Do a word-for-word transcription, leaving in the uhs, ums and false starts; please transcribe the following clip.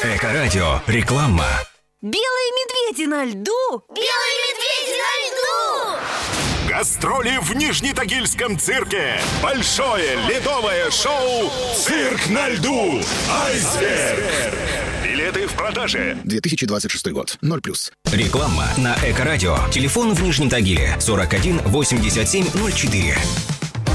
Эко-радио. Реклама. Белые медведи на льду! Белые медведи на льду! Гастроли в Нижнетагильском цирке. Большое ледовое шоу «Цирк на льду». Айсберг. Билеты в продаже. две тысячи двадцать шестой год. ноль плюс. Реклама на Эко-радио. Телефон в Нижнем Тагиле сорок один восемьдесят семь ноль четыре.